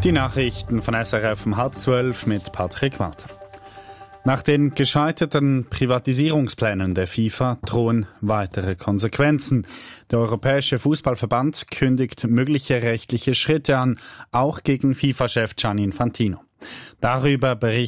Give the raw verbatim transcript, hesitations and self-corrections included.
Die Nachrichten von S R F um halb zwölf mit Patrick Walter. Nach den gescheiterten Privatisierungsplänen der FIFA drohen weitere Konsequenzen. Der Europäische Fußballverband kündigt mögliche rechtliche Schritte an, auch gegen FIFA-Chef Gianni Infantino. Darüber berichtet